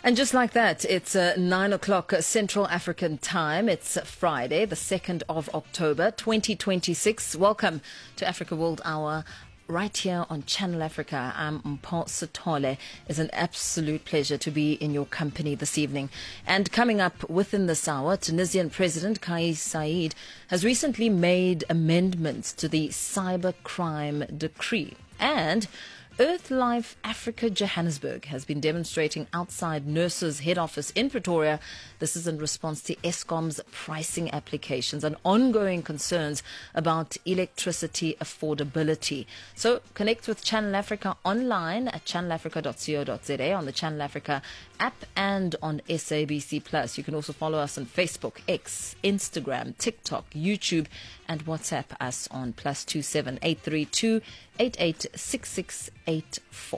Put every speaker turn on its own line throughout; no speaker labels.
And just like that, it's 9 o'clock Central African time. It's Friday, the 2nd of October, 2026. Welcome to Africa World Hour right here on Channel Africa. I'm Mpho Sithole. It's an absolute pleasure to be in your company this evening. And coming up within this hour, Tunisian President Kais Saied has recently made amendments to the cybercrime decree. And Earthlife Africa Johannesburg has been demonstrating outside Nurses' head office in Pretoria. This is in response to Eskom's pricing applications and ongoing concerns about electricity affordability. So connect with Channel Africa online at channelafrica.co.za, on the Channel Africa app and on SABC+. You can also follow us on Facebook, X, Instagram, TikTok, YouTube, and WhatsApp us on +27 832 886684.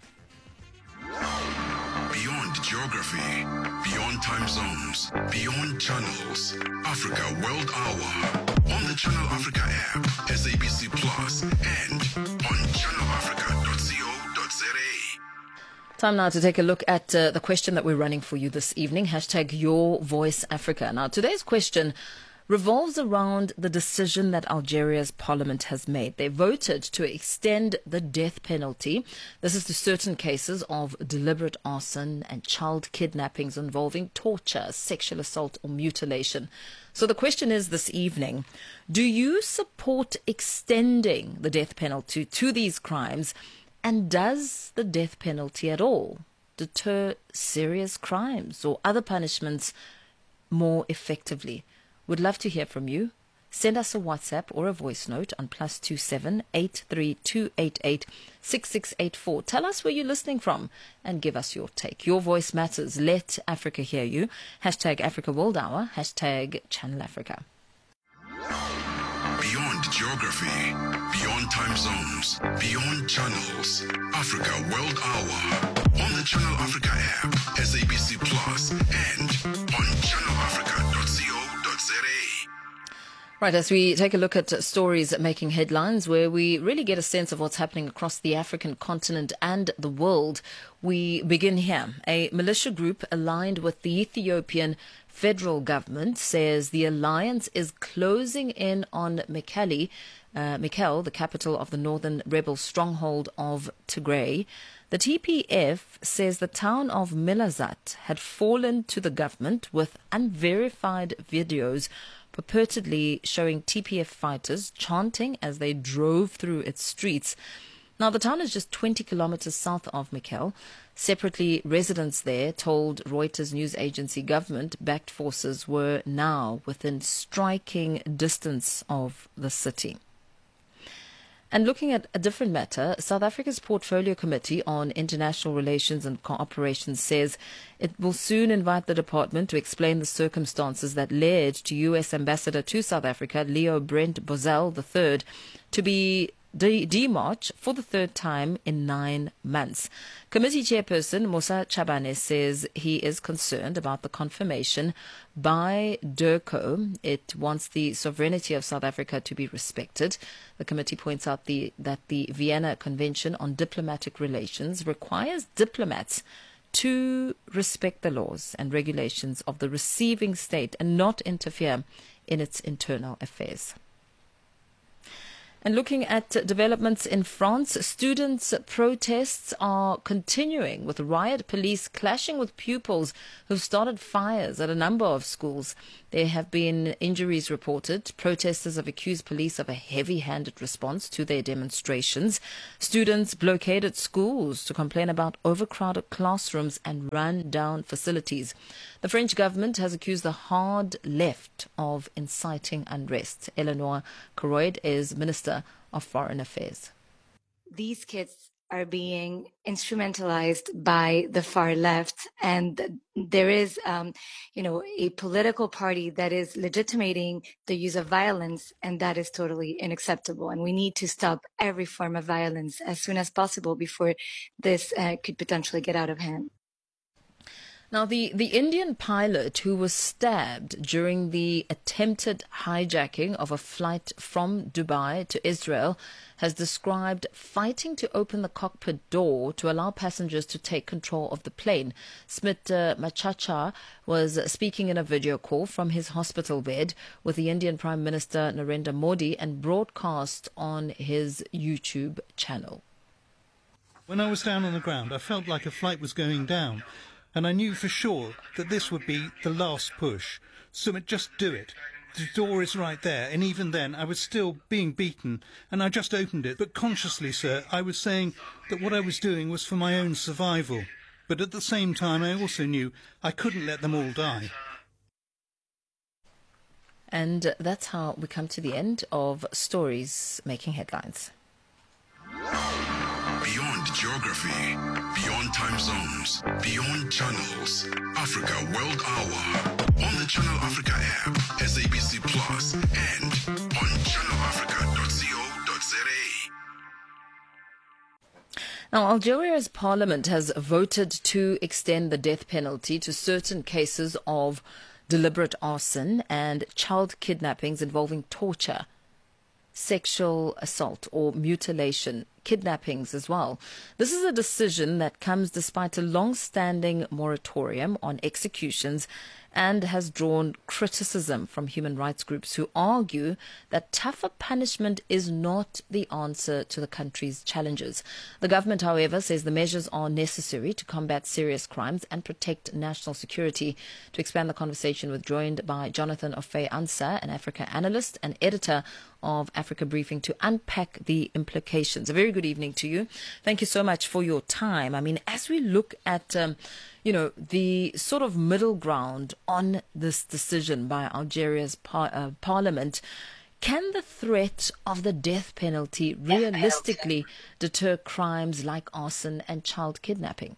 Beyond geography, beyond time zones, beyond channels, Africa World Hour on the Channel Africa app, SABC Plus, and on channelafrica.co.za.
Time now to take a look at the question that we're running for you this evening. Hashtag Your Voice Africa. Now, today's question revolves around the decision that Algeria's parliament has made. They voted to extend the death penalty. This is to certain cases of deliberate arson and child kidnappings involving torture, sexual assault or mutilation. So the question is this evening, do you support extending the death penalty to these crimes? And does the death penalty at all deter serious crimes or other punishments more effectively? Would love to hear from you. Send us a WhatsApp or a voice note on +27 83288 6684. Tell us where you're listening from and give us your take. Your voice matters. Let Africa hear you. Hashtag Africa World Hour. Hashtag Channel Africa.
Beyond geography, beyond time zones, beyond channels, Africa World Hour on the Channel Africa app, SABC Plus, and on channelafrica.co.za.
Right, as we take a look at stories making headlines, where we really get a sense of what's happening across the African continent and the world, we begin here. A militia group aligned with the Ethiopian federal government says the alliance is closing in on Mekelle, the capital of the northern rebel stronghold of Tigray. The TPF says the town of Milazat had fallen to the government, with unverified videos purportedly showing TPF fighters chanting as they drove through its streets. Now, the town is just 20 kilometers south of Mekelle. Separately, residents there told Reuters news agency government-backed forces were now within striking distance of the city. And looking at a different matter, South Africa's Portfolio Committee on International Relations and Cooperation says it will soon invite the department to explain the circumstances that led to U.S. Ambassador to South Africa, Leo Brent Bozell III, to be demarched for the third time in 9 months. Committee Chairperson Musa Chabane says he is concerned about the confirmation by DIRCO. It wants the sovereignty of South Africa to be respected. The committee points out that the Vienna Convention on Diplomatic Relations requires diplomats to respect the laws and regulations of the receiving state and not interfere in its internal affairs. And looking at developments in France, students' protests are continuing, with riot police clashing with pupils who've started fires at a number of schools. There have been injuries reported. Protesters have accused police of a heavy-handed response to their demonstrations. Students blockaded schools to complain about overcrowded classrooms and run-down facilities. The French government has accused the hard left of inciting unrest. Eleanor Caroyd is Minister of Foreign Affairs.
These kids are being instrumentalized by the far left, and there is, a political party that is legitimating the use of violence, and that is totally unacceptable. And we need to stop every form of violence as soon as possible before this could potentially get out of hand.
Now, the Indian pilot who was stabbed during the attempted hijacking of a flight from Dubai to Israel has described fighting to open the cockpit door to allow passengers to take control of the plane. Smit Machacha was speaking in a video call from his hospital bed with the Indian Prime Minister Narendra Modi and broadcast on his YouTube channel.
When I was down on the ground, I felt like a flight was going down. And I knew for sure that this would be the last push. Sumit, just do it. The door is right there. And even then, I was still being beaten, and I just opened it. But consciously, sir, I was saying that what I was doing was for my own survival. But at the same time, I also knew I couldn't let them all die.
And that's how we come to the end of Stories Making Headlines.
Beyond geography, beyond time zones, beyond channels, Africa World Hour on the Channel Africa app, SABC Plus, and on channelafrica.co.za.
Now, Algeria's parliament has voted to extend the death penalty to certain cases of deliberate arson and child kidnappings involving torture, sexual assault or mutilation, kidnappings as well. This is a decision that comes despite a long-standing moratorium on executions and has drawn criticism from human rights groups who argue that tougher punishment is not the answer to the country's challenges. The government, however, says the measures are necessary to combat serious crimes and protect national security. To expand the conversation, we're joined by Jonathan Ofei-Ansah, an Africa analyst and editor of Africa Briefing, to unpack the implications. A very good evening to you. Thank you so much for your time. I mean, as we look at the sort of middle ground on this decision by Algeria's parliament, can the threat of the death penalty realistically deter crimes like arson and child kidnapping?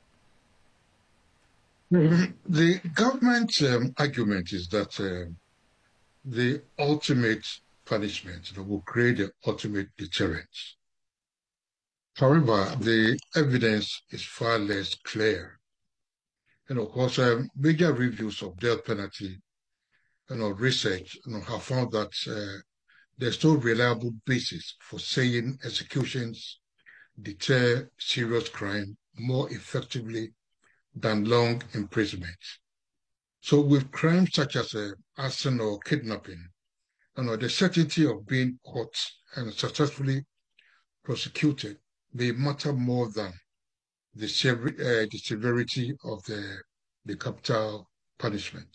The government's argument is that the ultimate punishment will create the ultimate deterrence. However, the evidence is far less clear. Of course, major reviews of death penalty, research, have found that there's no reliable basis for saying executions deter serious crime more effectively than long imprisonment. So with crimes such as arson or kidnapping, the certainty of being caught and successfully prosecuted may matter more than the severity of the capital punishment.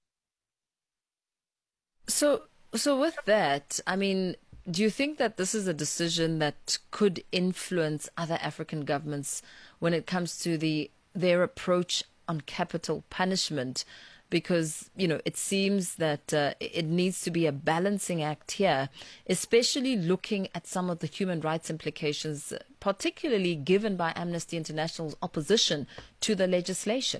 So with that, I mean, do you think that this is a decision that could influence other African governments when it comes to their approach on capital punishment? Because, it seems that it needs to be a balancing act here, especially looking at some of the human rights implications, particularly given by Amnesty International's opposition to the legislation.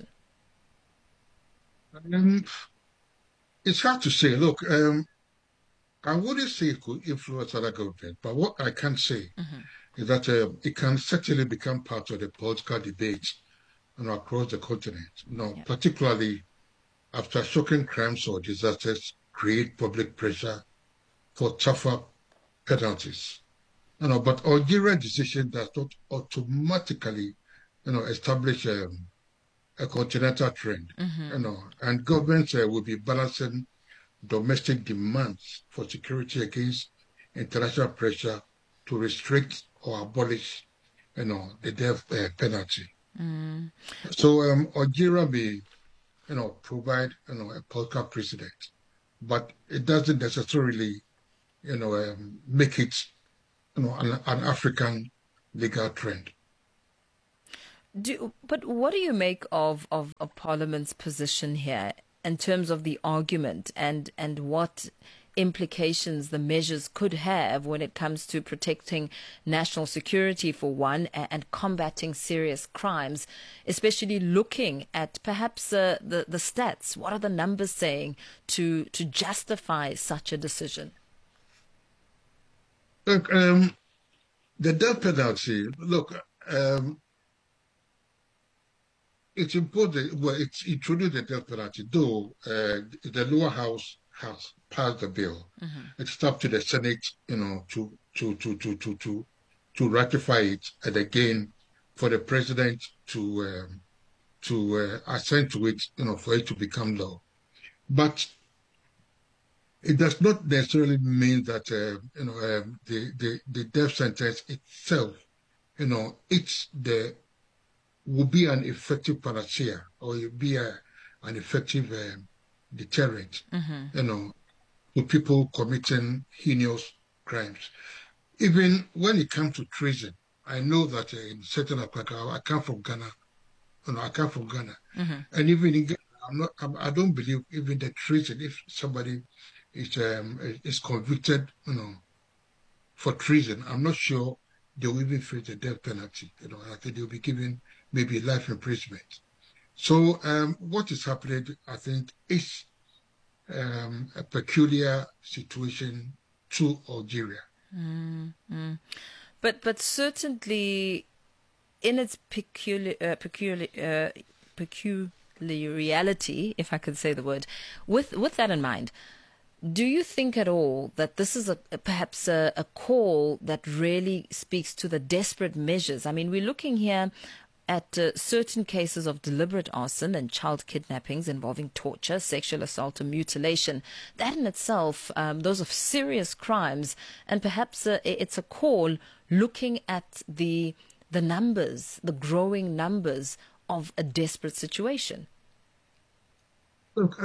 It's hard to say. Look, I wouldn't say it could influence other governments, but what I can say is that it can certainly become part of the political debate across the continent, particularly after shocking crimes or disasters create public pressure for tougher penalties. But Algeria's decision does not automatically, establish a continental trend. And governments will be balancing domestic demands for security against international pressure to restrict or abolish, the death penalty. So Algeria may provide, a political precedent, but it doesn't necessarily, make it, an African legal trend.
But what do you make of Parliament's position here in terms of the argument and what implications the measures could have when it comes to protecting national security for one and combating serious crimes, especially looking at perhaps the stats? What are the numbers saying to justify such a decision?
Look, the death penalty, it's important. Well, it's introduced the death penalty, though the lower house has passed the bill. It's up to the Senate, to ratify it, and again for the president to assent to it, for it to become law. But it does not necessarily mean that the death sentence itself, will be an effective panacea, or will be an effective deterrent, to people committing heinous crimes. Even when it comes to treason, I know that in certain Africa, I come from Ghana, and even in Ghana, I don't believe even the treason. If somebody is convicted, for treason, I'm not sure they will even face the death penalty. I think they'll be given maybe life imprisonment. So what is happening, I think, is a peculiar situation to Algeria.
But certainly, in its peculiarity, if I could say the word, with that in mind, do you think at all that this is perhaps a call that really speaks to the desperate measures? I mean, we're looking here at certain cases of deliberate arson and child kidnappings involving torture, sexual assault, or mutilation. That in itself, those are serious crimes, and perhaps it's a call looking at the numbers, the growing numbers of a desperate situation.
Look,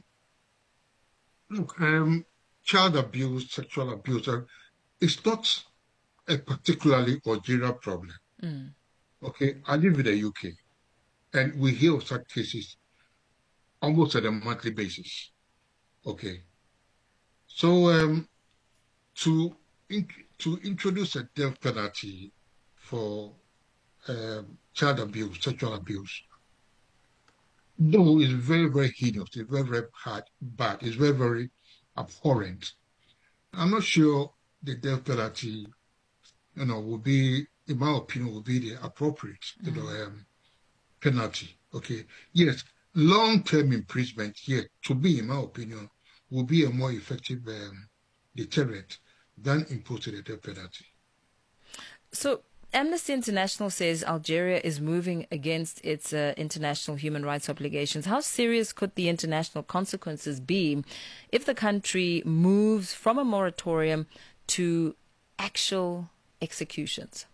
child abuse, sexual abuse, it's not a particularly Algeria problem. Okay, I live in the UK, and we hear of such cases almost on a monthly basis. Okay, so to introduce a death penalty for child abuse, sexual abuse, though it's very, very heinous, it's very, very bad, it's very, very abhorrent. I'm not sure the death penalty, will be, in my opinion, will be the appropriate, penalty. Okay. Yes, long-term imprisonment, to be, in my opinion, will be a more effective deterrent than imposing a death penalty.
So Amnesty International says Algeria is moving against its international human rights obligations. How serious could the international consequences be if the country moves from a moratorium to actual executions?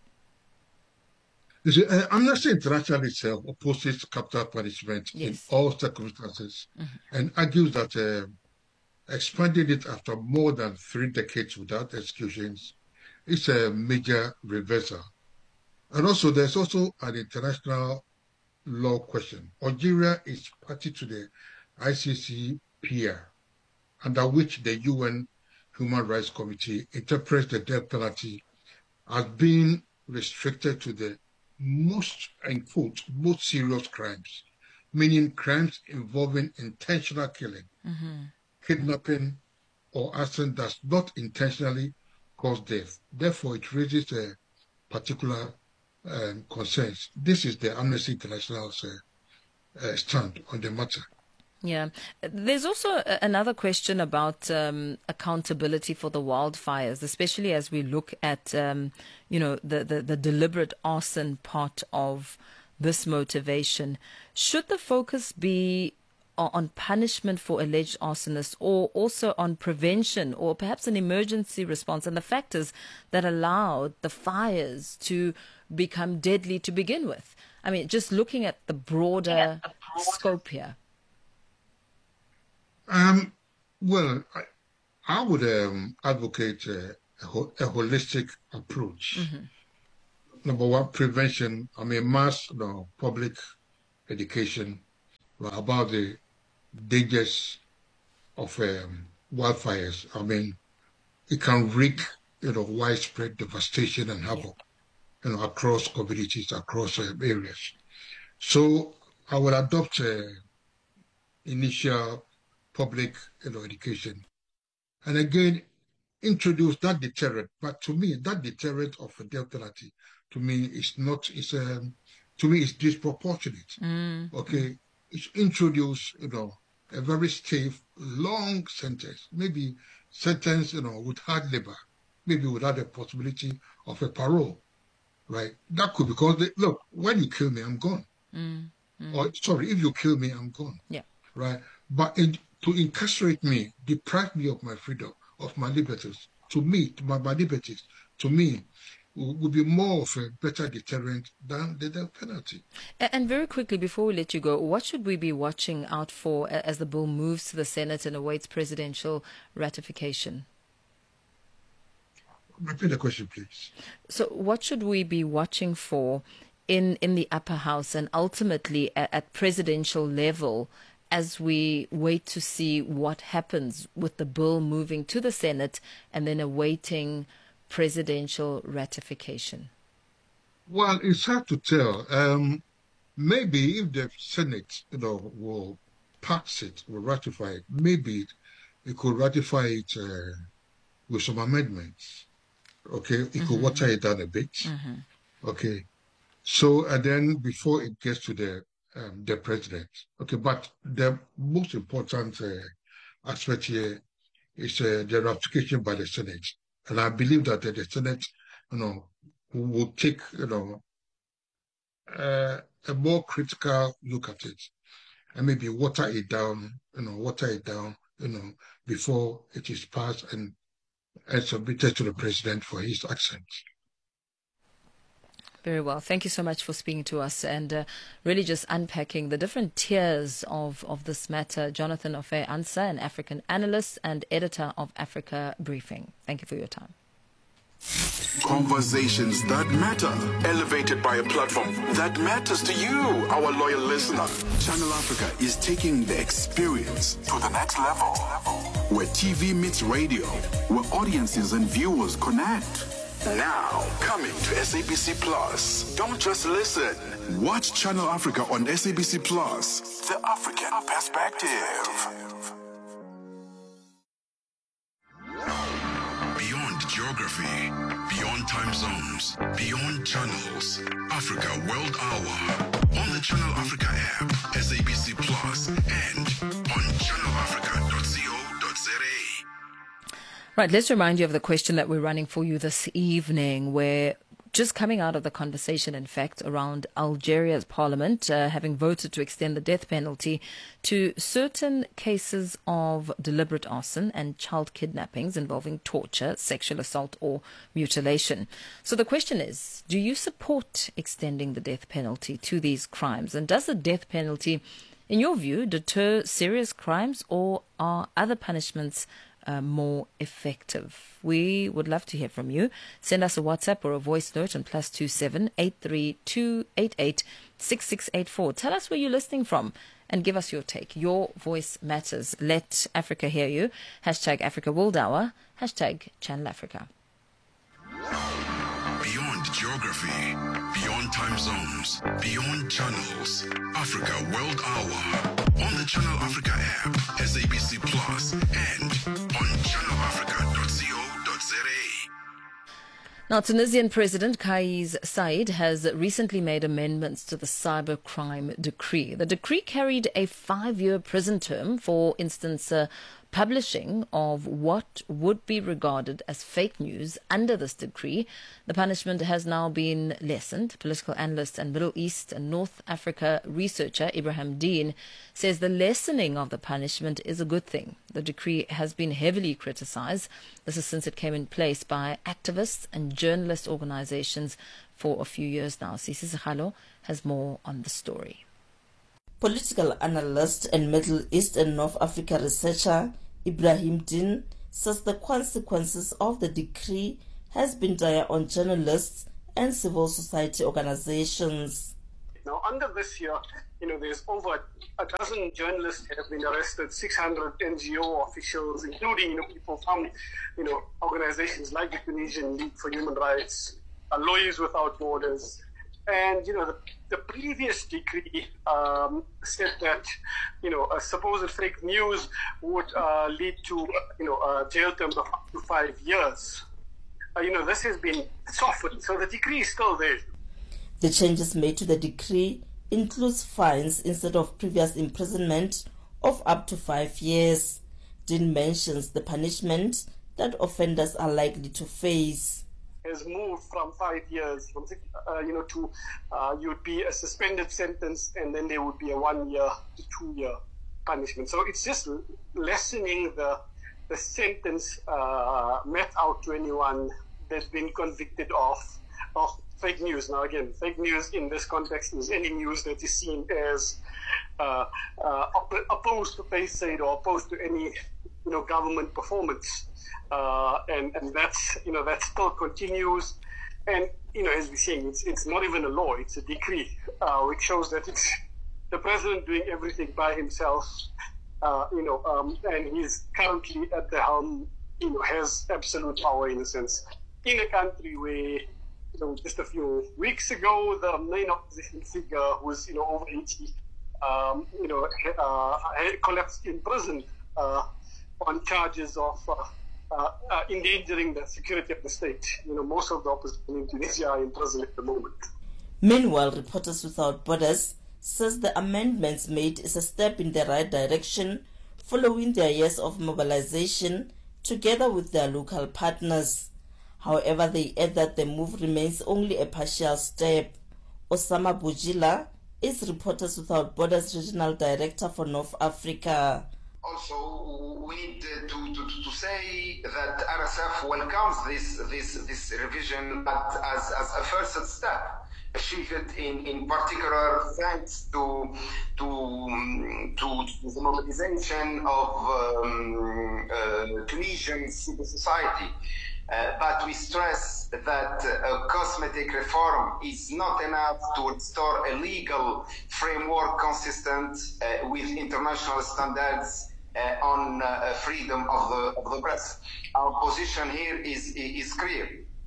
Amnesty International itself opposes capital punishment in all circumstances and argues that expanding it after more than 3 decades without executions is a major reversal. And also, there's also an international law question. Algeria is party to the ICCPR, under which the UN Human Rights Committee interprets the death penalty as being restricted to the most, end quote, most serious crimes, meaning crimes involving intentional killing, kidnapping, or arson does not intentionally cause death. Therefore, it raises a particular concerns. This is the Amnesty International's stand on the matter.
Yeah. There's also another question about accountability for the wildfires, especially as we look at, the deliberate arson part of this motivation. Should the focus be on punishment for alleged arsonists, or also on prevention, or perhaps an emergency response, and the factors that allowed the fires to become deadly to begin with? I mean, just looking at the broader scope here.
Well, I would advocate a holistic approach. Number one, prevention. I mean, mass public education about the dangers of wildfires. I mean, it can wreak, widespread devastation and havoc, across communities, across areas. So I would adopt initial public, education, and again introduce that deterrent. But to me, that deterrent of a death penalty, to me, is not. It's to me, is disproportionate. Okay, it's introduced, a very stiff, long sentence, maybe sentence, with hard labor, maybe without the possibility of a parole, right? That could, because, look, when you kill me, I'm gone. Or, sorry, if you kill me, I'm gone.
Yeah.
Right? But to incarcerate me, deprive me of my freedom, of my liberties, my liberties, to me, would be more of a better deterrent than the death penalty.
And very quickly, before we let you go, what should we be watching out for as the bill moves to the Senate and awaits presidential ratification?
Repeat the question, please.
So what should we be watching for in the upper house and ultimately at presidential level as we wait to see what happens with the bill moving to the Senate and then awaiting presidential ratification?
Well, it's hard to tell. Maybe if the Senate, will pass it, will ratify it, maybe it could ratify it with some amendments. Okay, it could water it down a bit. Okay, so and then before it gets to the president. Okay, but the most important aspect here is the ratification by the Senate. And I believe that the Senate, will take, a more critical look at it and maybe water it down, before it is passed and submitted to the president for his accent.
Very well. Thank you so much for speaking to us and really just unpacking the different tiers of this matter. Jonathan Ofei-Ansah, an African analyst and editor of Africa Briefing. Thank you for your time.
Conversations that matter, elevated by a platform that matters to you, our loyal listener. Channel Africa is taking the experience to the next level, where TV meets radio, where audiences and viewers connect. Now, coming to SABC Plus. Don't just listen. Watch Channel Africa on SABC Plus. The African perspective. Beyond geography, beyond time zones, beyond channels. Africa World Hour. On the Channel Africa app, SABC Plus, and on channelafrica.co.za.
Right, let's remind you of the question that we're running for you this evening. We're just coming out of the conversation, in fact, around Algeria's parliament having voted to extend the death penalty to certain cases of deliberate arson and child kidnappings involving torture, sexual assault or mutilation. So the question is, do you support extending the death penalty to these crimes? And does the death penalty, in your view, deter serious crimes, or are other punishments more effective? We would love to hear from you. Send us a WhatsApp or a voice note on +27 832 88 6684. Tell us where you're listening from and give us your take. Your voice matters. Let Africa hear you. #Africa World Hour. #Channel Africa.
Beyond geography, beyond time zones, beyond channels. Africa World Hour. On the Channel Africa app, SABC Plus, and on channelafrica.co.za.
Now, Tunisian President Kais Saied has recently made amendments to the cybercrime decree. The decree carried a 5-year prison term, for instance, publishing of what would be regarded as fake news under this decree. The punishment has now been lessened. Political analyst and Middle East and North Africa researcher Ibrahim Dean says the lessening of the punishment is a good thing. The decree has been heavily criticized. This is since it came in place by activists and journalist organizations for a few years now. Sisi Zakhalo has more on the story.
Political analyst and Middle East and North Africa researcher Ibrahim Din says the consequences of the decree has been dire on journalists and civil society organizations.
Now, under this year, there's over a dozen journalists have been arrested, 600 NGO officials, including, people from, organizations like the Tunisian League for Human Rights, Lawyers Without Borders. And, the previous decree said that, a supposed fake news would lead to, a jail term of up to 5 years. This has been softened, so the decree is still there.
The changes made to the decree includes fines instead of previous imprisonment of up to 5 years. Dean mentions the punishment that offenders are likely to face.
Has moved from 5 years, from to you'd be a suspended sentence, and then there would be a 1 year to 2 year punishment. So it's just lessening the sentence met out to anyone that's been convicted of fake news. Now again, fake news in this context is any news that is seen as opposed to face aid or opposed to any government performance. And that's that still continues, and as we're saying, it's not even a law; it's a decree, which shows that it's the president doing everything by himself, and he's currently at the helm, has absolute power in a sense, in a country where just a few weeks ago the main opposition figure who's over 80, collapsed in prison on charges of endangering the security of the state. Most of the opposition in Tunisia are in prison at the moment.
Meanwhile, Reporters Without Borders says the amendments made is a step in the right direction following their years of mobilization together with their local partners. However, they add that the move remains only a partial step. Osama Bujila is Reporters Without Borders Regional Director for North Africa.
Also, we need to say that RSF welcomes this revision, but as a first step, achieved in particular thanks to the mobilization of Tunisian civil society. But we stress that a cosmetic reform is not enough to restore a legal framework consistent with international standards on freedom of the press. Our position here is clear.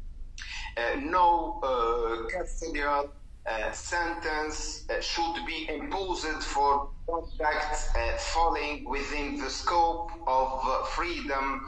No custodial sentence should be imposed for conduct falling within the scope of freedom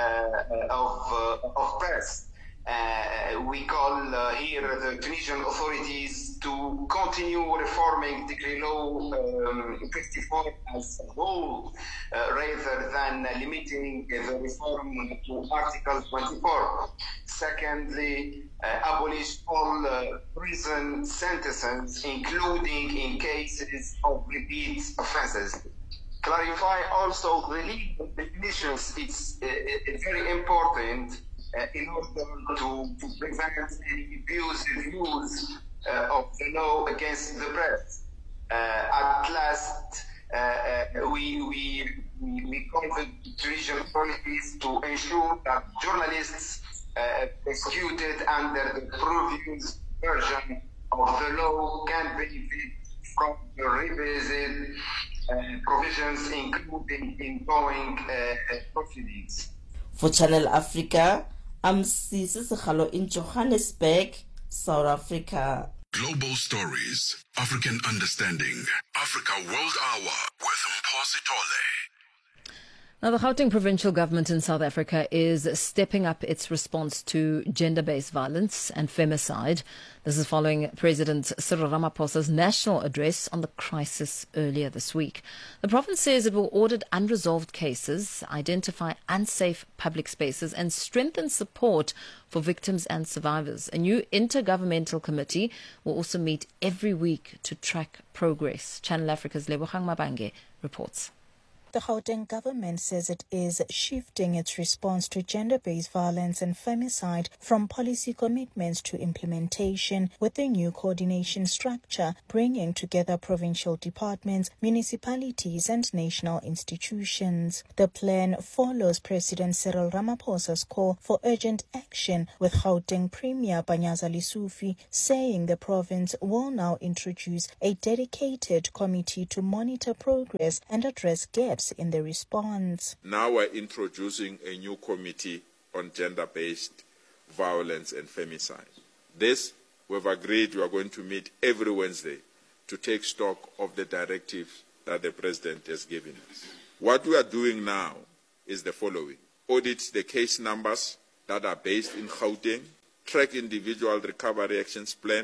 of press. We call here the Tunisian authorities to continue reforming Decree Law 54 as a whole, rather than limiting the reform to Article 24. Secondly, abolish all prison sentences, including in cases of repeat offences. Clarify also the legal definitions. It's very important in order to prevent any abusive use of the law against the press. At last, we call the Tunisian authorities to ensure that journalists executed under the previous version of the law can benefit from the revised provisions, including ongoing proceedings.
For Channel Africa, I'm Sisi Sekhalo in Johannesburg, South Africa.
Global Stories, African Understanding, Africa World Hour with Mphosi Tole.
Now, the Gauteng provincial government in South Africa is stepping up its response to gender-based violence and femicide. This is following President Cyril Ramaphosa's national address on the crisis earlier this week. The province says it will audit unresolved cases, identify unsafe public spaces, and strengthen support for victims and survivors. A new intergovernmental committee will also meet every week to track progress. Channel Africa's Lebogang Mabange reports.
The Gauteng government says it is shifting its response to gender-based violence and femicide from policy commitments to implementation, with a new coordination structure bringing together provincial departments, municipalities and national institutions. The plan follows President Cyril Ramaphosa's call for urgent action, with Gauteng Premier Panyaza Lesufi saying the province will now introduce a dedicated committee to monitor progress and address gaps in the response.
Now we're introducing a new committee on gender-based violence and femicide. This, we've agreed we are going to meet every Wednesday to take stock of the directive that the President has given us. What we are doing now is the following: audit the case numbers that are based in Gauteng, track individual recovery actions plan,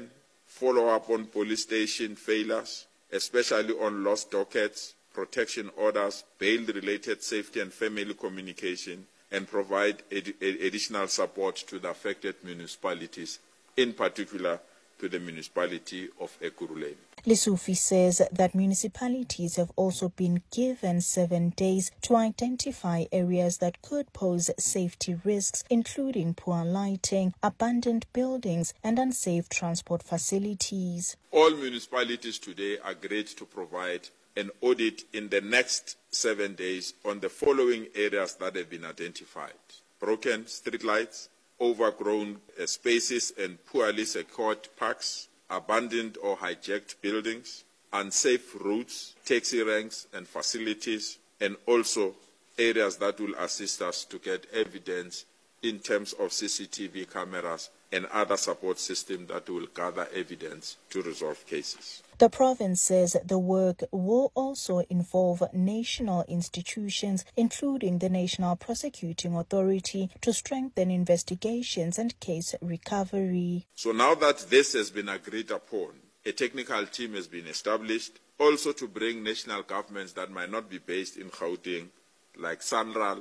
follow up on police station failures, especially on lost dockets, protection orders, bail-related safety and family communication, and provide additional support to the affected municipalities, in particular to the municipality of Ekurhuleni.
Lesufi says that municipalities have also been given 7 days to identify areas that could pose safety risks, including poor lighting, abandoned buildings, and unsafe transport facilities.
All municipalities today agreed to provide an audit in the next 7 days on the following areas that have been identified: broken streetlights, overgrown spaces and poorly secured parks, abandoned or hijacked buildings, unsafe routes, taxi ranks and facilities, and also areas that will assist us to get evidence in terms of CCTV cameras and other support systems that will gather evidence to resolve cases.
The province says the work will also involve national institutions, including the National Prosecuting Authority, to strengthen investigations and case recovery.
So now that this has been agreed upon, a technical team has been established, also to bring national governments that might not be based in Gauteng, like SANRAL,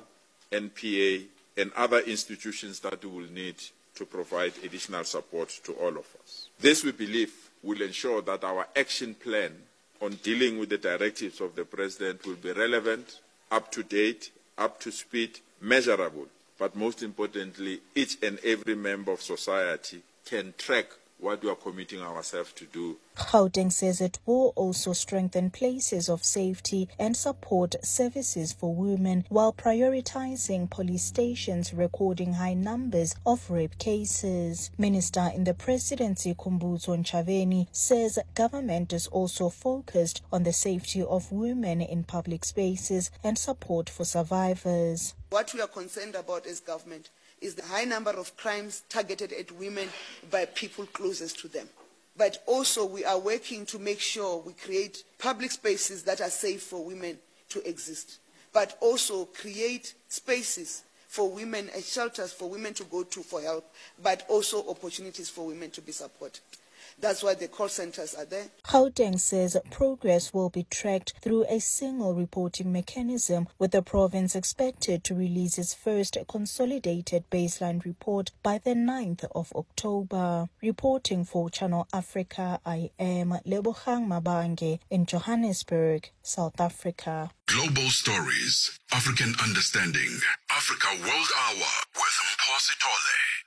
NPA, and other institutions that we will need to provide additional support to all of us. This, we believe, will ensure that our action plan on dealing with the directives of the President will be relevant, up to date, up to speed, measurable, but most importantly, each and every member of society can track what we are committing ourselves to do.
Gauteng says it will also strengthen places of safety and support services for women while prioritizing police stations recording high numbers of rape cases. Minister in the Presidency, Khumbudzo Ntshavheni, says government is also focused on the safety of women in public spaces and support for survivors.
What we are concerned about as government is the high number of crimes targeted at women by people closest to them. But also we are working to make sure we create public spaces that are safe for women to exist, but also create spaces for women and shelters for women to go to for help, but also opportunities for women to be supported. That's why the call centers are there.
Gauteng says progress will be tracked through a single reporting mechanism, with the province expected to release its first consolidated baseline report by the 9th of October. Reporting for Channel Africa, I am Lebogang Mabange in Johannesburg, South Africa.
Global stories, African understanding. Africa World Hour with Mphosi Tole.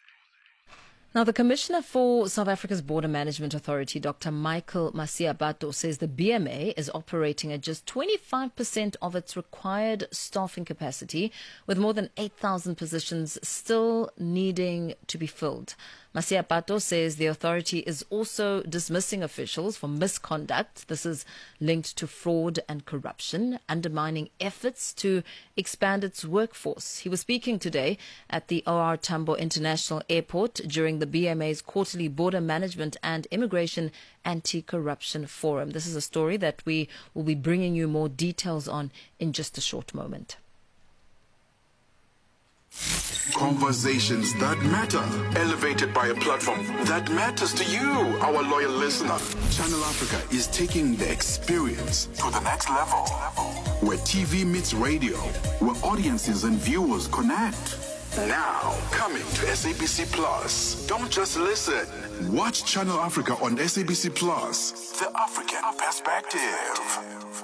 Now, the Commissioner for South Africa's Border Management Authority, Dr. Michael Masiabato, says the BMA is operating at just 25% of its required staffing capacity, with more than 8,000 positions still needing to be filled. Masiabato says the authority is also dismissing officials for misconduct. This is linked to fraud and corruption, undermining efforts to expand its workforce. He was speaking today at the OR Tambo International Airport during the BMA's quarterly Border Management and Immigration Anti-Corruption Forum. This is a story that we will be bringing you more details on in just a short moment.
Conversations that matter, elevated by a platform that matters to you, our loyal listener. Channel Africa is taking the experience to the next level, where TV meets radio, where audiences and viewers connect. Now, coming to SABC Plus. Don't just listen. Watch Channel Africa on SABC Plus. The African perspective.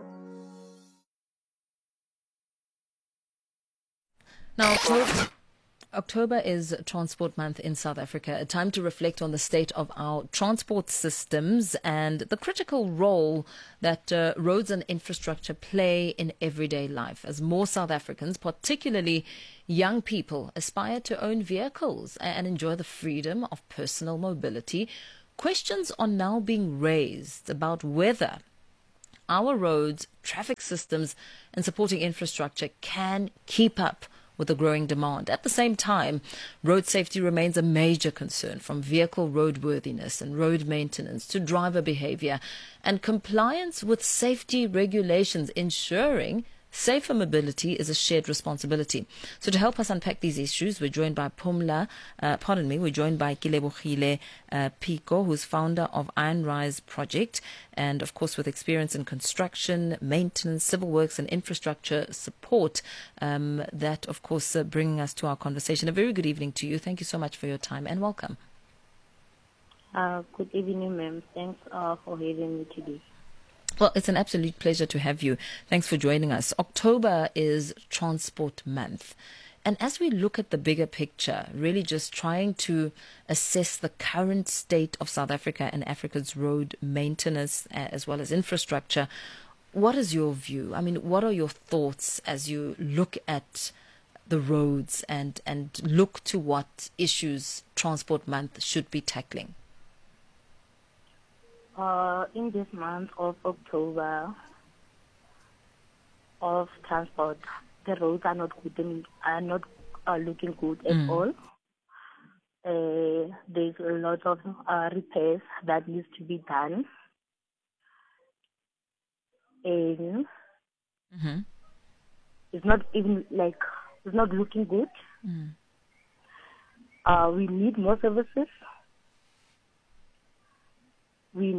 Now, October is Transport Month in South Africa, a time to reflect on the state of our transport systems and the critical role that roads and infrastructure play in everyday life. As more South Africans, particularly young people, aspire to own vehicles and enjoy the freedom of personal mobility, questions are now being raised about whether our roads, traffic systems, and supporting infrastructure can keep up with the growing demand. At the same time, road safety remains a major concern, from vehicle roadworthiness and road maintenance to driver behavior and compliance with safety regulations, ensuring safer mobility is a shared responsibility. So to help us unpack these issues, we're joined by we're joined by Kilebogile Pico, who's founder of Iron Rise Project, and of course with experience in construction, maintenance, civil works and infrastructure support. That of course bringing us to our conversation. A very good evening to you. Thank you so much for your time and welcome.
Good evening, ma'am. Thanks for having me today.
Well, it's an absolute pleasure to have you. Thanks for joining us. October is Transport Month. And as we look at the bigger picture, really just trying to assess the current state of South Africa and Africa's road maintenance as well as infrastructure, what is your view? I mean, what are your thoughts as you look at the roads and look to what issues Transport Month should be tackling?
In this month of October of transport, the roads are not good looking good at all. There's a lot of repairs that needs to be done, and it's not even it's not looking good. We need more services. We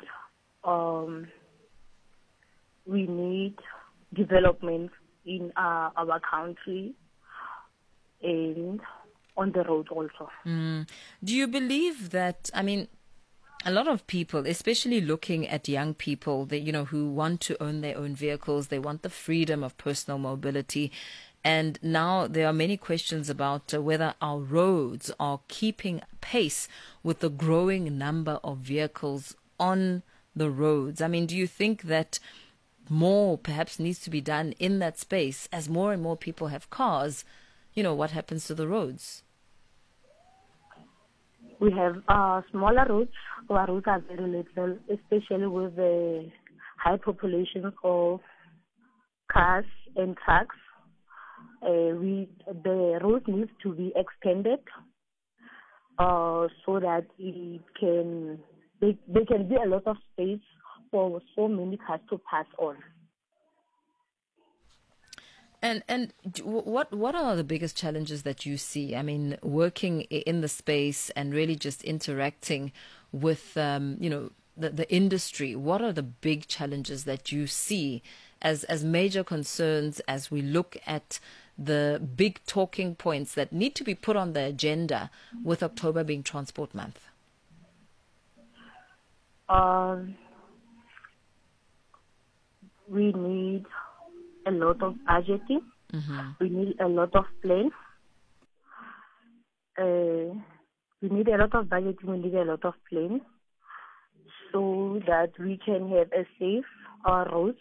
need development in our country and on the road also.
Do you believe that, I mean, a lot of people, especially looking at young people that, who want to own their own vehicles, they want the freedom of personal mobility. And now there are many questions about whether our roads are keeping pace with the growing number of vehicles on the roads. I mean, do you think that more perhaps needs to be done in that space as more and more people have cars? What happens to the roads?
We have smaller roads. Our roads are very little, especially with the high population of cars and trucks. The road needs to be extended so that there can be a lot of space for so many cars to pass on.
And what are the biggest challenges that you see? I mean, working in the space and really just interacting with the industry. What are the big challenges that you see as major concerns as we look at the big talking points that need to be put on the agenda with October being Transport Month?
We need a lot of budgeting. We need a lot of plans. We need a lot of budgeting. We need a lot of plans so that we can have a safe roads.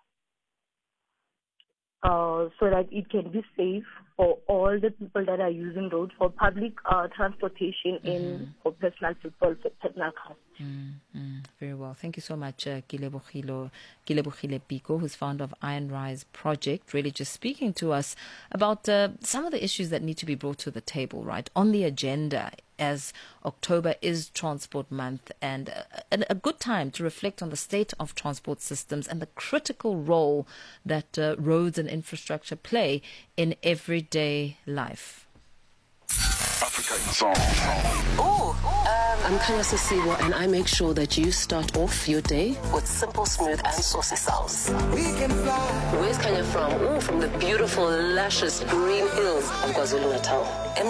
So that it can be safe for all the people that are using roads for public transportation and for personal people, for personal cars.
Very well. Thank you so much, Kilebogile Pico, who's founder of Iron Rise Project, really just speaking to us about some of the issues that need to be brought to the table, right, on the agenda as October is Transport Month, and a good time to reflect on the state of transport systems and the critical role that roads and infrastructure play in everyday life.
Africa Song.
I'm Kanya Sisiwa, and I make sure that you start off your day with simple, smooth, and saucy sounds. Where's Kanya from? Ooh, from the beautiful, luscious green hills of KwaZulu-Natal.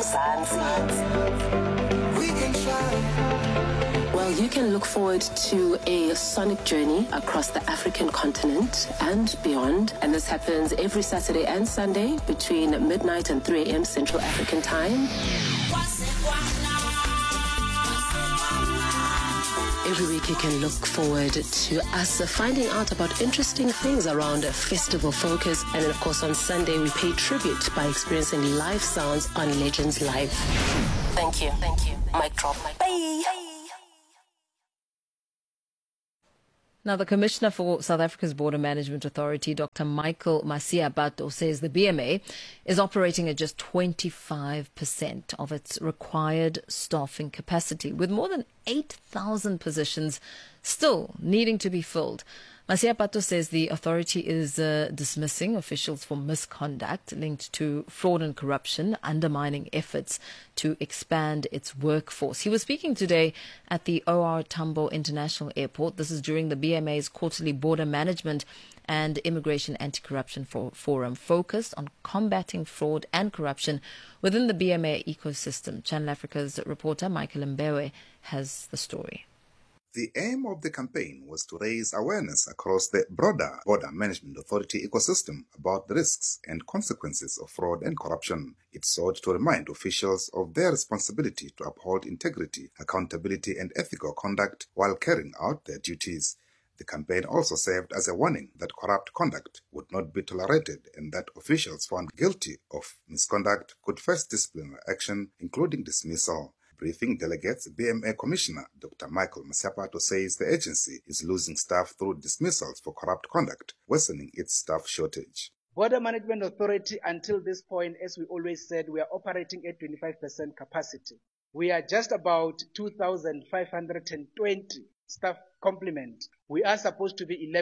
Well, you can look forward to a sonic journey across the African continent and beyond. And this happens every Saturday and Sunday between midnight and 3 a.m. Central African Time. Every week you can look forward to us finding out about interesting things around festival focus. And then, of course, on Sunday we pay tribute by experiencing live sounds on Legends Live. Thank you. Mic drop. Bye.
Now, the Commissioner for South Africa's Border Management Authority, Dr. Michael Masiabato, says the BMA is operating at just 25% of its required staffing capacity, with more than 8,000 positions still needing to be filled. Masiapato says the authority is dismissing officials for misconduct linked to fraud and corruption, undermining efforts to expand its workforce. He was speaking today at the OR Tambo International Airport. This is during the BMA's quarterly border management and immigration anti-corruption forum focused on combating fraud and corruption within the BMA ecosystem. Channel Africa's reporter Michael Mbewe has the story.
The aim of the campaign was to raise awareness across the broader Border Management Authority ecosystem about the risks and consequences of fraud and corruption. It sought to remind officials of their responsibility to uphold integrity, accountability, and ethical conduct while carrying out their duties. The campaign also served as a warning that corrupt conduct would not be tolerated and that officials found guilty of misconduct could face disciplinary action, including dismissal. Briefing delegates, BMA Commissioner Dr. Michael Masiapato says the agency is losing staff through dismissals for corrupt conduct, worsening its staff shortage.
Border Management Authority, until this point, as we always said, we are operating at 25% capacity. We are just about 2,520 staff complement. We are supposed to be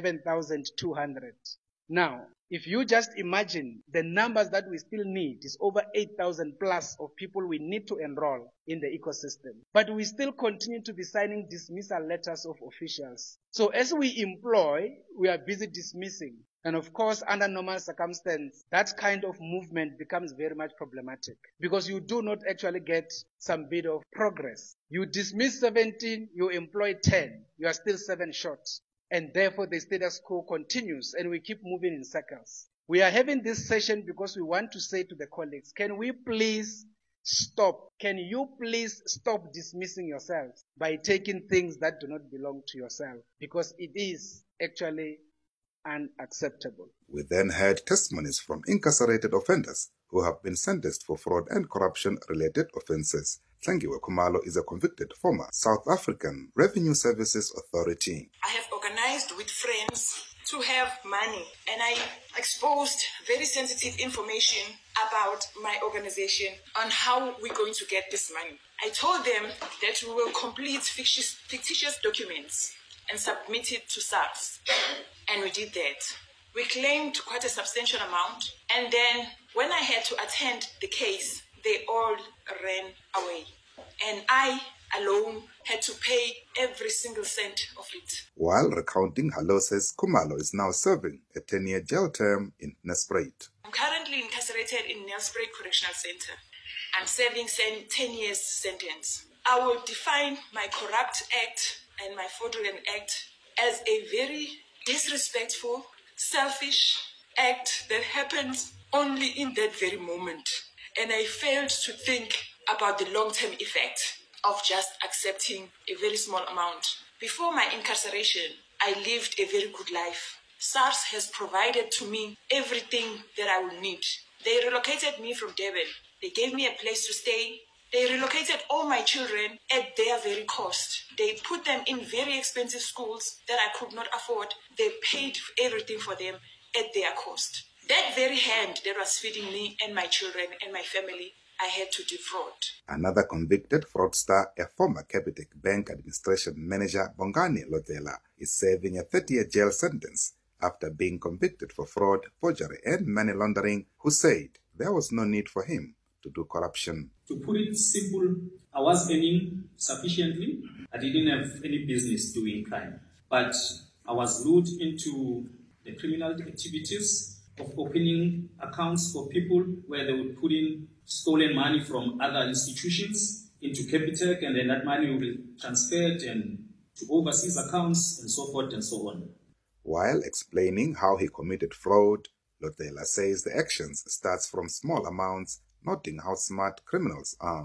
11,200. Now, if you just imagine the numbers that we still need is over 8,000 plus of people we need to enroll in the ecosystem. But we still continue to be signing dismissal letters of officials. So as we employ, we are busy dismissing. And of course, under normal circumstances, that kind of movement becomes very much problematic because you do not actually get some bit of progress. You dismiss 17, you employ 10, you are still 7 short. And therefore the status quo continues and we keep moving in circles. We are having this session because we want to say to the colleagues, can we please stop? Can you please stop dismissing yourselves by taking things that do not belong to yourself? Because it is actually unacceptable.
We then heard testimonies from incarcerated offenders who have been sentenced for fraud and corruption-related offences. Tlangiwe Khumalo is a convicted former South African Revenue Services Authority.
I have organized with friends to have money, and I exposed very sensitive information about my organization on how we're going to get this money. I told them that we will complete fictitious documents and submit it to SARS, and we did that. We claimed quite a substantial amount, and then when I had to attend the case, they all ran away. And I alone had to pay every single cent of it.
While recounting her losses, Khumalo is now serving a 10-year jail term in Nelspruit.
I'm currently incarcerated in Nelspruit Correctional Center. I'm serving 10 years sentence. I will define my corrupt act and my fraudulent act as a very disrespectful, selfish act that happens only in that very moment. And I failed to think about the long-term effect of just accepting a very small amount. Before my incarceration, I lived a very good life. SARS has provided to me everything that I will need. They relocated me from Durban. They gave me a place to stay. They relocated all my children at their very cost. They put them in very expensive schools that I could not afford. They paid everything for them at their cost. That very hand that was feeding me and my children and my family, I had to defraud.
Another convicted fraudster, a former Capitec Bank Administration Manager, Bongani Lothela, is serving a 30-year jail sentence after being convicted for fraud, forgery, and money laundering, who said there was no need for him to do corruption.
To put it simple, I was earning sufficiently. I didn't have any business doing crime. But I was lured into the criminal activities of opening accounts for people where they would put in stolen money from other institutions into Capitec, and then that money will be transferred and to overseas accounts and so forth and so on.
While explaining how he committed fraud, Lothela says the actions starts from small amounts, noting how smart criminals are.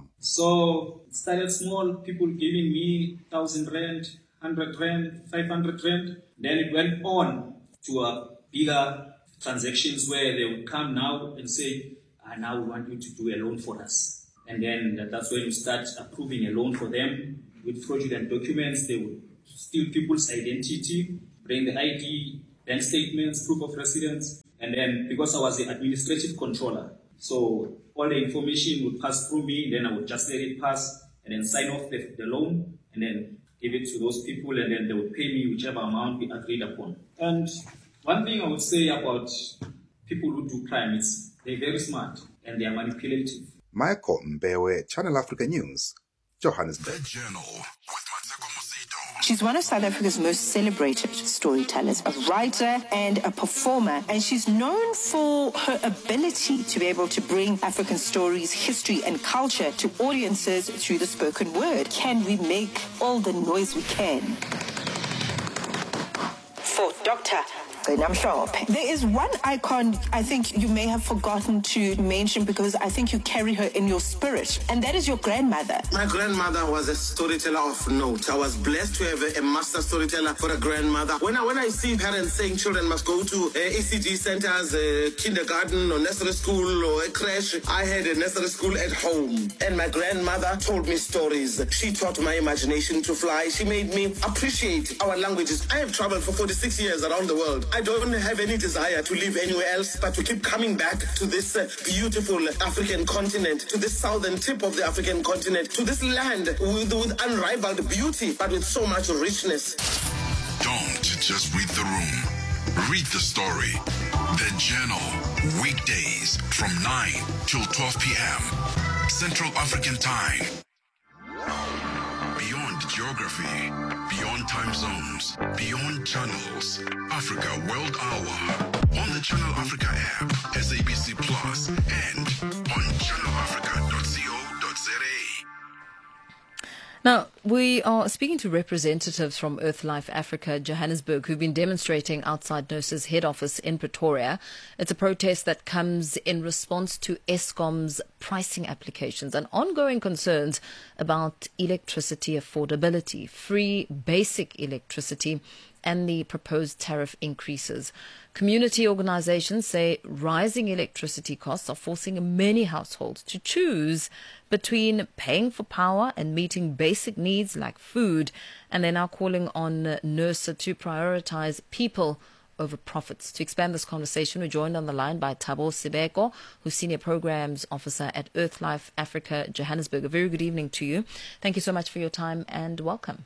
So it started small, people giving me 1,000 rand, 100 rand, 500 rand. Then it went on to a bigger transactions where they would come now and say, now we want you to do a loan for us. And then that's when you start approving a loan for them with fraudulent documents. They would steal people's identity, bring the ID, bank statements, proof of residence. And then because I was the administrative controller, so all the information would pass through me, then I would just let it pass and then sign off the loan. And then give it to those people, and then they would pay me whichever amount we agreed upon. And one thing I would say about people who do crime is they're very smart and they are manipulative.
Michael Mbewe, Channel Africa News, Johannesburg.
The Journal with Mateko Mosito.
She's one of South Africa's most celebrated storytellers, a writer and a performer, and she's known for her ability to be able to bring African stories, history, and culture to audiences through the spoken word. Can we make all the noise we can for Dr. There is one icon I think you may have forgotten to mention because I think you carry her in your spirit, and that is your grandmother.
My grandmother was a storyteller of note. I was blessed to have a master storyteller for a grandmother. When I see parents saying children must go to ECG centers, kindergarten or nursery school or a creche, I had a nursery school at home, and my grandmother told me stories. She taught my imagination to fly. She made me appreciate our languages. I have traveled for 46 years around the world. I don't have any desire to live anywhere else, but to keep coming back to this beautiful African continent, to this southern tip of the African continent, to this land with unrivaled beauty, but with so much richness.
Don't just read the room. Read the story. The Journal. Weekdays from 9 till 12 p.m. Central African Time. Beyond geography, beyond time zones, beyond channels. Africa World Hour on the Channel Africa app, SABC Plus, and on channelafrica.co.za.
Now, we are speaking to representatives from EarthLife Africa, Johannesburg, who've been demonstrating outside NERSA's head office in Pretoria. It's a protest that comes in response to Eskom's pricing applications and ongoing concerns about electricity affordability, free basic electricity, and the proposed tariff increases. Community organizations say rising electricity costs are forcing many households to choose between paying for power and meeting basic needs like food, and they're now calling on NERSA to prioritize people over profits. To expand this conversation, we're joined on the line by Thabo Sibeko, who's Senior Programs Officer at EarthLife Africa, Johannesburg. A very good evening to you. Thank you so much for your time and welcome.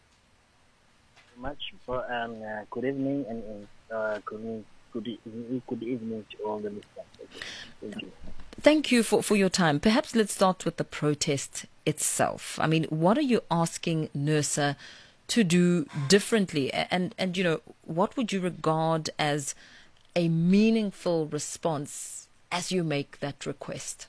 Much for good evening and good evening to all the listeners. Thank you.
Thank you for your time. Perhaps let's start with the protest itself. I mean, what are you asking NERSA to do differently? And you know, what would you regard as a meaningful response as you make that request?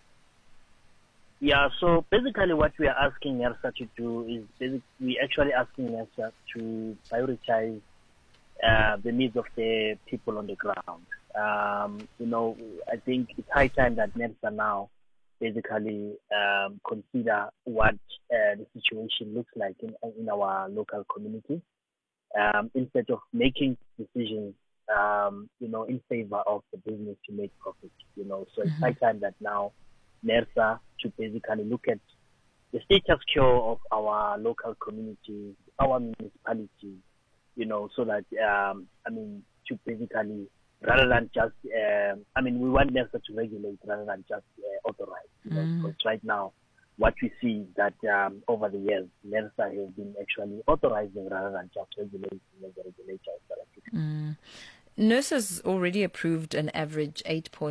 Yeah, so basically what we are asking NERSA to do is we're actually asking NERSA to prioritize the needs of the people on the ground. You know, I think it's high time that NERSA now basically consider what the situation looks like in our local community, instead of making decisions, you know, in favor of the business to make profit. You know, so it's high time that now NERSA to basically look at the status quo of our local communities, our municipalities, you know, so that, I mean, to basically, rather than just, I mean, we want NERSA to regulate rather than just authorize, you know, because right now, what we see is that over the years, NERSA has been actually authorizing rather than just regulating as a regulator of South Africa.
NERSA's already approved an average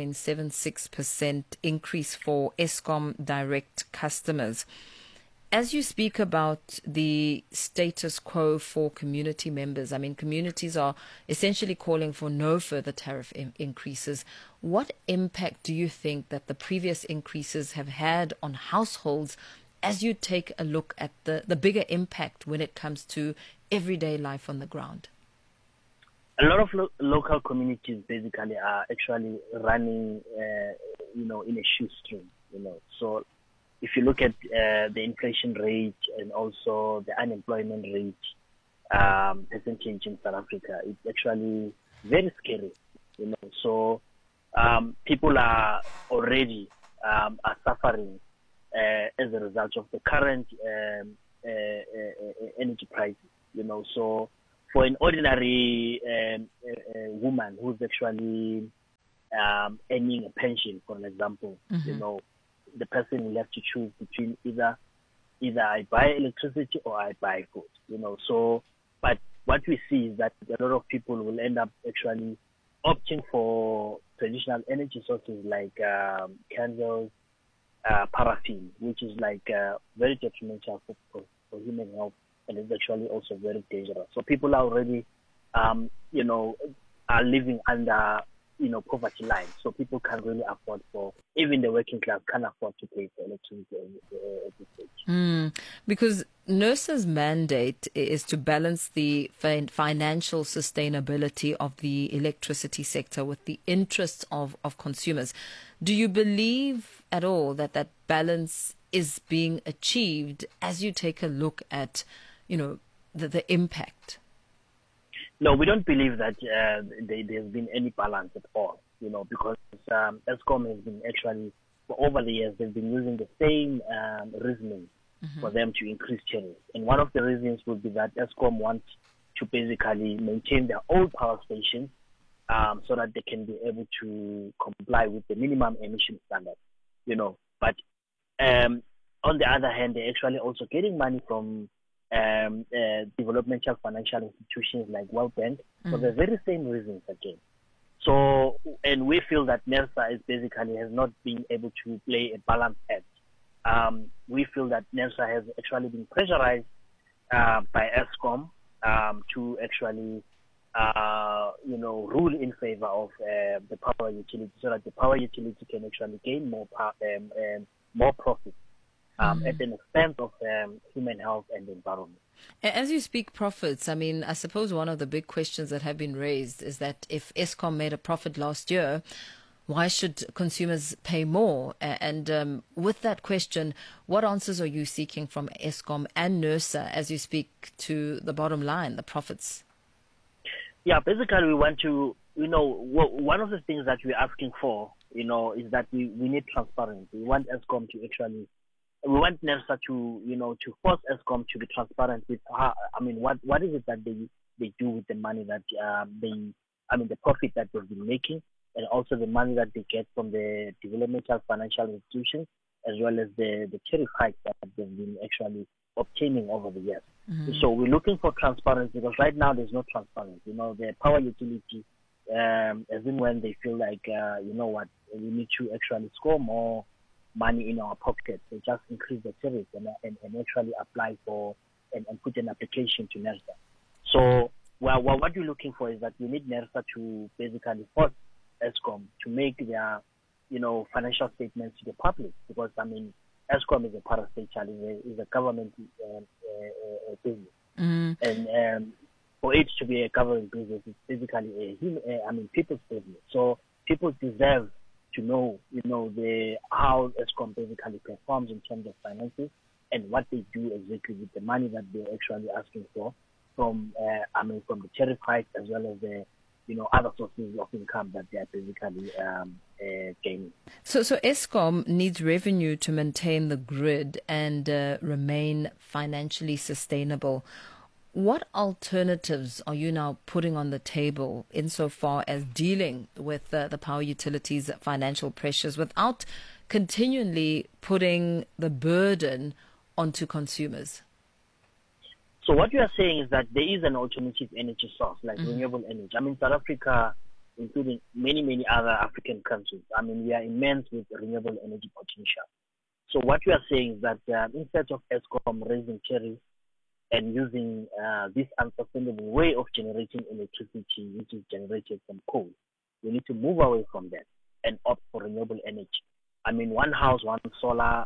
8.76% increase for Eskom direct customers. As you speak about the status quo for community members, I mean, communities are essentially calling for no further tariff increases. What impact do you think that the previous increases have had on households as you take a look at the bigger impact when it comes to everyday life on the ground?
A lot of local communities basically are actually running, you know, in a shoestring, you know. So if you look at the inflation rate and also the unemployment rate percentage in South Africa, it's actually very scary, you know. So people are already are suffering as a result of the current energy prices, you know. So for an ordinary woman who's actually earning a pension, for example, you know, the person will have to choose between either I buy electricity or I buy food, So, but what we see is that a lot of people will end up actually opting for traditional energy sources like candles, paraffin, which is like very detrimental for human health, and is actually also very dangerous. So people are already, are living under, poverty line. So people can't really afford even the working class can't afford to pay for electricity at this stage.
Because NERSA's mandate is to balance the financial sustainability of the electricity sector with the interests of consumers. Do you believe at all that balance is being achieved as you take a look at, the impact?
No, we don't believe that there's been any balance at all, because Eskom has been actually, for over the years, they've been using the same reasoning for them to increase tariffs. And one of the reasons would be that Eskom wants to basically maintain their old power stations so that they can be able to comply with the minimum emission standard, But on the other hand, they're actually also getting money from developmental financial institutions like World Bank for the very same reasons again. So, and we feel that NERSA has not been able to play a balanced act. We feel that NERSA has actually been pressurized by Eskom to actually, rule in favor of the power utility, so that the power utility can actually gain more profit. At the expense of human health and the environment.
As you speak profits, I suppose one of the big questions that have been raised is that if Eskom made a profit last year, why should consumers pay more? And with that question, what answers are you seeking from Eskom and NERSA as you speak to the bottom line, the profits?
Yeah, basically we want to, one of the things that we're asking for, is that we need transparency. We want Eskom to actually we want NERSA to, to force Eskom to be transparent with what is it that they do with the money that the profit that they've been making, and also the money that they get from the developmental financial institutions, as well as the tariff hikes that they've been actually obtaining over the years. So we're looking for transparency, because right now there's no transparency. The power utility, as in when they feel like, we need to actually score more money in our pockets, they just increase the tariff and actually apply for and put an application to NERSA. So what we're looking for is that we need NERSA to basically force Eskom to make their financial statements to the public, because Eskom is a parastatal, is a government business, and for it to be a government business, it's basically people's business. So people deserve to know, how Eskom basically performs in terms of finances and what they do exactly with the money that they're actually asking for from the tariff hike, as well as the, other sources of income that they are basically gaining.
So Eskom needs revenue to maintain the grid and remain financially sustainable. What alternatives are you now putting on the table insofar as dealing with the power utilities' financial pressures without continually putting the burden onto consumers?
So what you are saying is that there is an alternative energy source, like renewable energy. South Africa, including many, many other African countries, we are immense with renewable energy potential. So what you are saying is that instead of Eskom raising tariffs and using this unsustainable way of generating electricity, which is generated from coal, we need to move away from that and opt for renewable energy. One house, one solar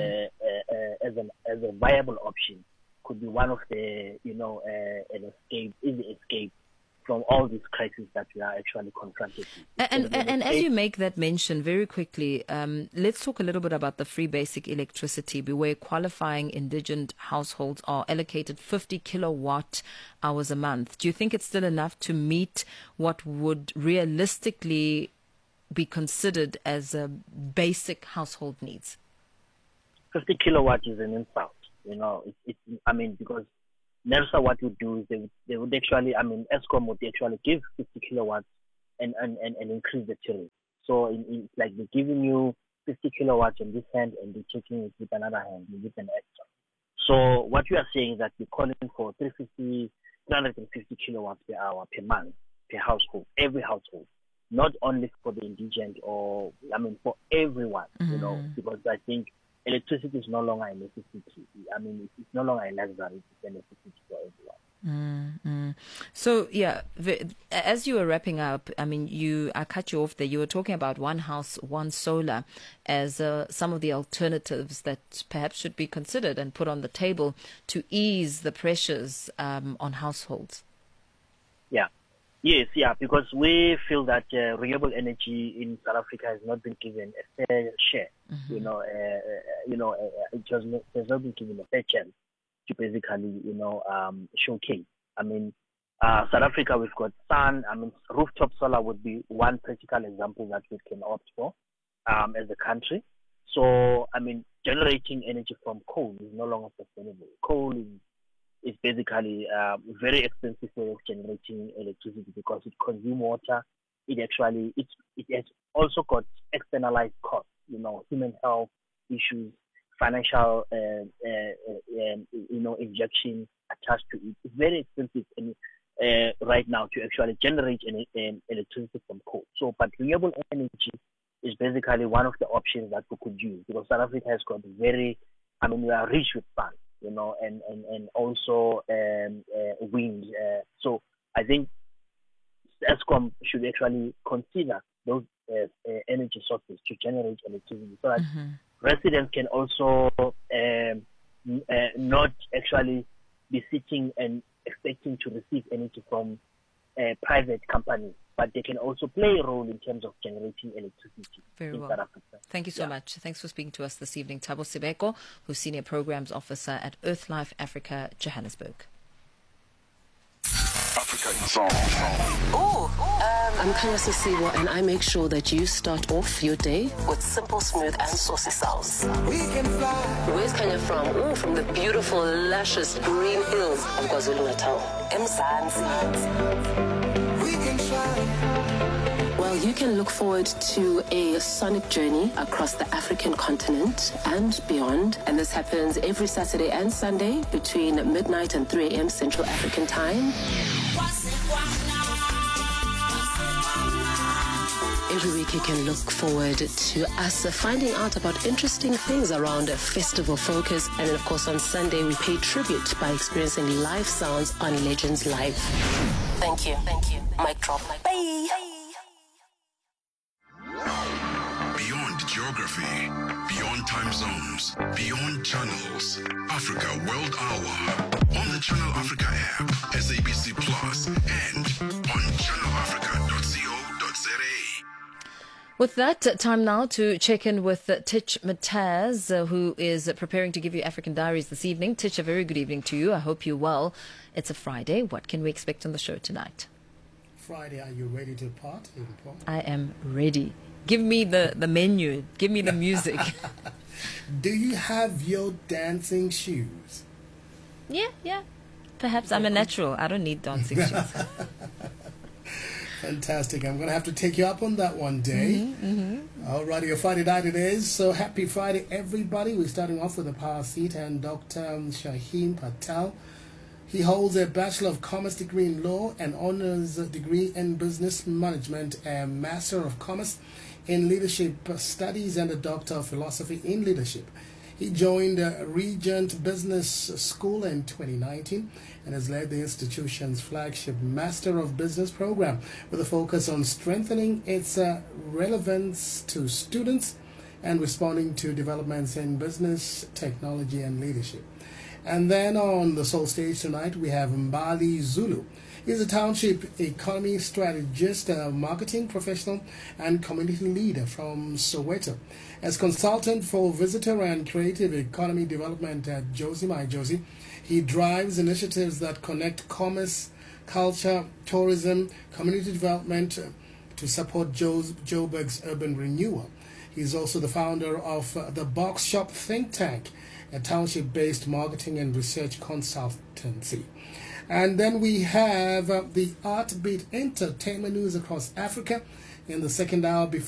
as a viable option could be one of the, an easy escape from all these crises that we are actually confronted with.
And as you make that mention very quickly, let's talk a little bit about the free basic electricity, where qualifying indigent households are allocated 50 kilowatt hours a month. Do you think it's still enough to meet what would realistically be considered as basic household needs?
50 kilowatts is an insult. Because NERSA, what would do is they would actually, Eskom would actually give 50 kilowatts and increase the tariff. So it's like they're giving you 50 kilowatts on this hand and they're taking it with another hand, with an extra. So what we are saying is that we're calling for 350 kilowatts per hour per month per household, every household, not only for the indigent for everyone, because I think electricity is no longer a necessity. It's no longer a luxury, it's a necessity for everyone.
So, as you were wrapping up, I cut you off there. You were talking about one house, one solar as some of the alternatives that perhaps should be considered and put on the table to ease the pressures on households.
Because we feel that renewable energy in South Africa has not been given a fair share. It has not been given a fair chance to basically, showcase. South Africa, we've got sun. Rooftop solar would be one practical example that we can opt for as a country. So, generating energy from coal is no longer sustainable. Coal is basically a very expensive way of generating electricity because it consumes water. It has also got externalized costs, human health issues, financial, injection attached to it. It's very expensive right now to actually generate electricity from coal. So, but renewable energy is basically one of the options that we could use because South Africa has got we are rich with sun, and also wind. So I think Eskom should actually consider those energy sources to generate electricity so that residents can also not actually be sitting and expecting to receive energy from private companies, but they can also play a role in terms of generating electricity in South Africa.
Thank you so much. Thanks for speaking to us this evening. Thabo Sibeko, who's Senior Programs Officer at Earthlife Africa, Johannesburg.
Africa in Song.
I'm Kanyasa Siwa, and I make sure that you start off your day with simple, smooth, and saucy sounds. Where's Kanya from? From the beautiful, luscious green hills of KwaZulu-Natal. Well, you can look forward to a sonic journey across the African continent and beyond. And this happens every Saturday and Sunday between midnight and 3 a.m. Central African Time. Every week you can look forward to us finding out about interesting things around Festival Focus. And then, of course, on Sunday, we pay tribute by experiencing live sounds on Legends Live. Thank you. Mic drop. Bye.
Beyond geography, beyond time zones, beyond channels. Africa World Hour on the Channel Africa app, SABC Plus, and on channelafrica.co.za.
With that, time now to check in with Titch Mataz, who is preparing to give you African Diaries this evening. Titch, a very good evening to you. I hope you're well. It's a Friday. What can we expect on the show tonight?
Friday, are you ready to party?
I am ready. Give me the menu. Give me the music.
Do you have your dancing shoes?
Yeah. Perhaps I'm a natural. I don't need dancing shoes.
Fantastic. I'm going to have to take you up on that one day. All righty, your Friday night it is. So happy Friday, everybody. We're starting off with the power seat and Dr. Shaheen Patel. He holds a Bachelor of Commerce degree in Law, an Honours degree in Business Management, a Master of Commerce in Leadership Studies, and a Doctor of Philosophy in Leadership. He joined Regent Business School in 2019 and has led the institution's flagship Master of Business program with a focus on strengthening its relevance to students and responding to developments in business, technology, and leadership. And then on the Soul Stage tonight, we have Mbali Zulu. He's a township economy strategist, a marketing professional, and community leader from Soweto. As consultant for visitor and creative economy development at Josie My Josie, he drives initiatives that connect commerce, culture, tourism, community development to support Joburg's urban renewal. He's also the founder of the Box Shop Think Tank, a township-based marketing and research consultancy. And then we have the Artbeat Entertainment news across Africa in the second hour before